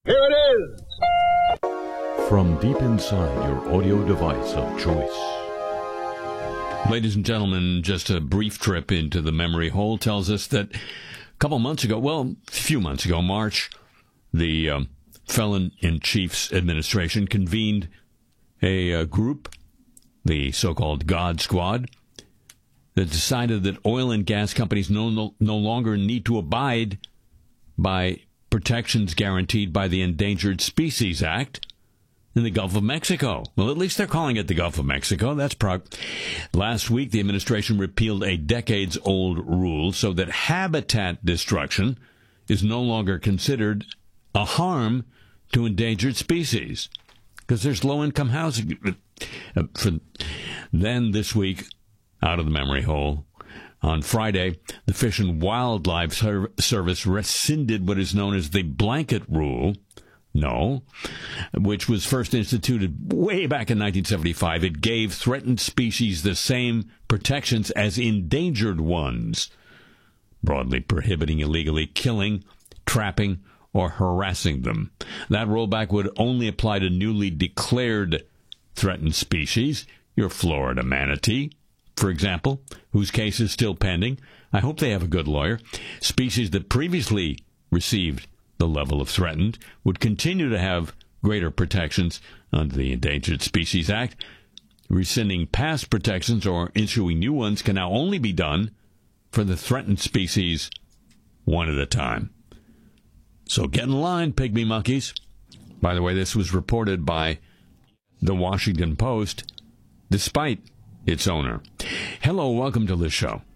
Here it is! From deep inside your audio device of choice. Ladies and gentlemen, just a brief trip into the memory hole tells us that a few months ago, March, the Felon-in-Chief's administration convened a group, the so-called God Squad, that decided that oil and gas companies no longer need to abide by protections guaranteed by the Endangered Species Act in the Gulf of Mexico. Well, at least they're calling it the Gulf of Mexico. That's Last week, the administration repealed a decades-old rule so that habitat destruction is no longer considered a harm to endangered species because there's low-income housing. Then this week, out of the memory hole, on Friday, the Fish and Wildlife Service rescinded what is known as the blanket rule, which was first instituted way back in 1975. It gave threatened species the same protections as endangered ones, broadly prohibiting illegally killing, trapping, or harassing them. That rollback would only apply to newly declared threatened species, your Florida manatee, for example, whose case is still pending. I hope they have a good lawyer. Species that previously received the level of threatened would continue to have greater protections under the Endangered Species Act. Rescinding past protections or issuing new ones can now only be done for the threatened species one at a time. So get in line, pygmy monkeys. By the way, this was reported by the Washington Post, despite its owner. Hello, welcome to the show.